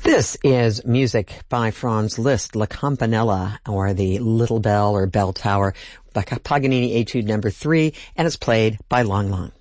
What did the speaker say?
This is music by Franz Liszt, La Campanella, or the Little Bell or Bell Tower, by Paganini Etude number 3, and it's played by Lang Lang.